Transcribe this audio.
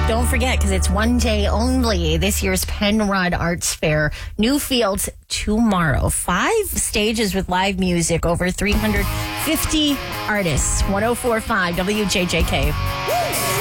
Don't forget, because it's one day only, this year's Penrod Arts Fair. Newfields tomorrow. 5 stages with live music, over 350 artists. 104.5 WJJK.